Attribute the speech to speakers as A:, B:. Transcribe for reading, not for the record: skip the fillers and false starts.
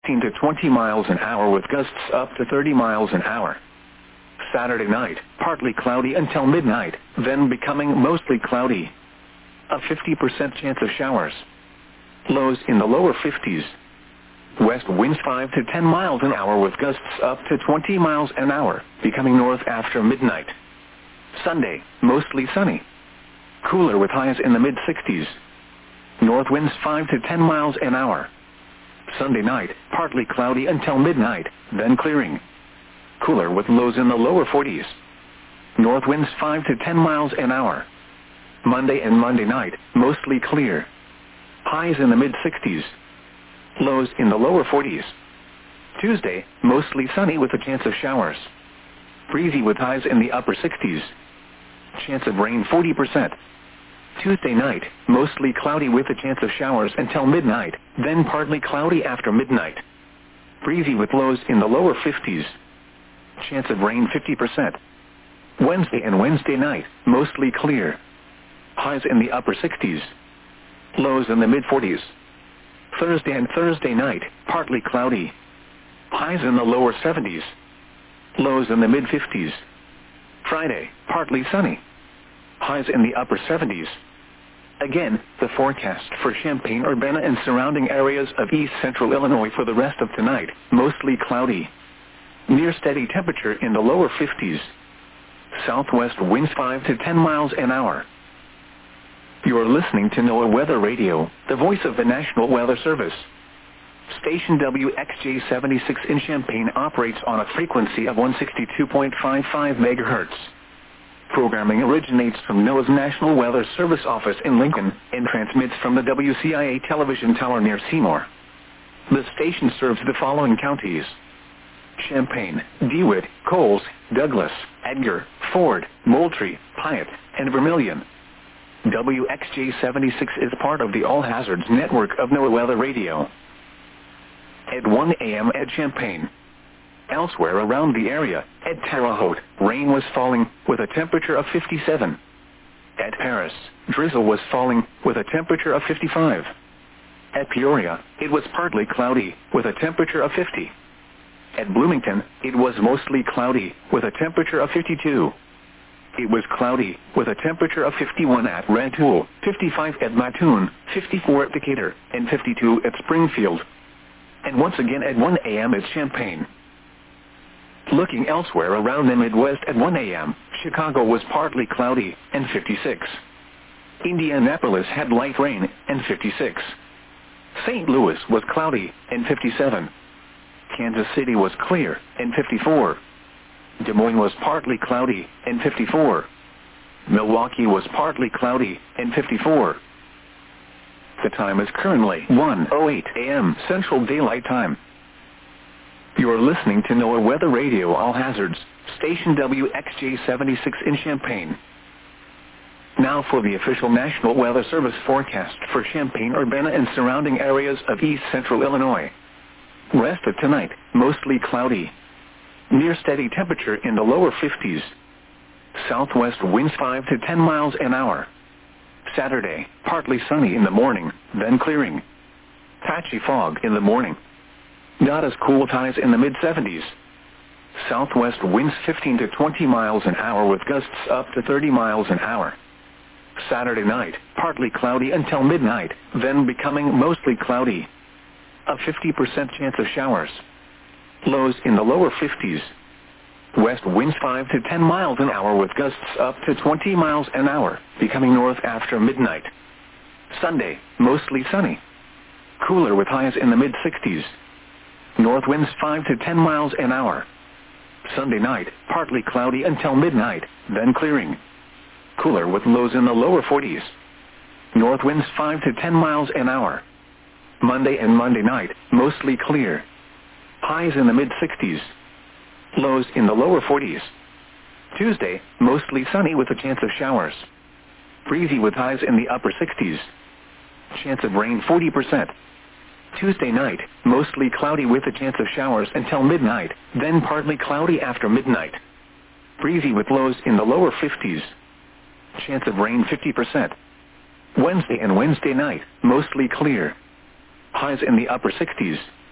A: 15 to 20 miles an hour with gusts up to 30 miles an hour. Saturday night, partly cloudy until midnight, then becoming mostly cloudy. A 50% chance of showers. Lows in the lower 50s. West winds 5 to 10 miles an hour with gusts up to 20 miles an hour, becoming north after midnight. Sunday, mostly sunny. Cooler with highs in the mid-60s. North winds 5 to 10 miles an hour. Sunday night, partly cloudy until midnight, then clearing. Cooler with lows in the lower 40s. North winds 5 to 10 miles an hour. Monday and Monday night, mostly clear. Highs in the mid-60s. Lows in the lower 40s. Tuesday, mostly sunny with a chance of showers. Breezy with highs in the upper 60s. Chance of rain 40%. Tuesday night, mostly cloudy with a chance of showers until midnight, then partly cloudy after midnight. Breezy with lows in the lower 50s. Chance of rain 50%. Wednesday and Wednesday night, mostly clear. Highs in the upper 60s. Lows in the mid-40s. Thursday and Thursday night, partly cloudy. Highs in the lower 70s. Lows in the mid-50s. Friday, partly sunny. Highs in the upper 70s. Again, the forecast for Champaign-Urbana and surrounding areas of east central Illinois for the rest of tonight, mostly cloudy. Near steady temperature in the lower 50s. Southwest winds 5 to 10 miles an hour. You are listening to NOAA Weather Radio, the voice of the National Weather Service. Station WXJ-76 in Champaign operates on a frequency of 162.55 MHz. Programming originates from NOAA's National Weather Service office in Lincoln and transmits from the WCIA television tower near Seymour. The station serves the following counties: Champaign, DeWitt, Coles, Douglas, Edgar, Ford, Moultrie, Piatt, and Vermilion. WXJ-76 is part of the All Hazards network of NOAA Weather Radio. At 1 a.m. at Champaign. Elsewhere around the area, at Terre Haute, rain was falling with a temperature of 57. At Paris, drizzle was falling with a temperature of 55. At Peoria, it was partly cloudy with a temperature of 50. At Bloomington, it was mostly cloudy with a temperature of 52. It was cloudy with a temperature of 51 at Rantoul, 55 at Mattoon, 54 at Decatur, and 52 at Springfield. And once again at 1 a.m. at Champaign. Looking elsewhere around the Midwest at 1 a.m., Chicago was partly cloudy and 56. Indianapolis had light rain and 56. St. Louis was cloudy and 57. Kansas City was clear and 54. Des Moines was partly cloudy and 54. Milwaukee was partly cloudy and 54. The time is currently 1:08 a.m. Central Daylight Time. You are listening to NOAA Weather Radio All Hazards, station WXJ-76 in Champaign. Now for the official National Weather Service forecast for Champaign-Urbana and surrounding areas of east central Illinois. Rest of tonight, mostly cloudy. Near steady temperature in the lower 50s. Southwest winds 5 to 10 miles an hour. Saturday, partly sunny in the morning, then clearing. Patchy fog in the morning. Not as cool, highs in the mid-70s. Southwest winds 15 to 20 miles an hour with gusts up to 30 miles an hour. Saturday night, partly cloudy until midnight, then becoming mostly cloudy. A 50% chance of showers. Lows in the lower 50s. West winds 5 to 10 miles an hour with gusts up to 20 miles an hour, becoming north after midnight. Sunday, mostly sunny. Cooler with highs in the mid-60s. North winds 5 to 10 miles an hour. Sunday night, partly cloudy until midnight, then clearing. Cooler with lows in the lower 40s. North winds 5 to 10 miles an hour. Monday and Monday night, mostly clear. Highs in the mid-60s. Lows in the lower 40s. Tuesday, mostly sunny with a chance of showers. Breezy with highs in the upper 60s. Chance of rain 40%. Tuesday night, mostly cloudy with a chance of showers until midnight, then partly cloudy after midnight. Breezy with lows in the lower 50s. Chance of rain 50%. Wednesday and Wednesday night, mostly clear. Highs in the upper 60s.